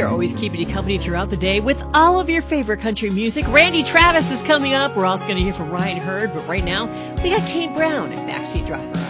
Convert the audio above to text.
are always keeping you company throughout the day with all of your favorite country music. Randy Travis is coming up. We're also going to hear from Ryan Hurd, but right now we got Kate Brown and Backseat Driver.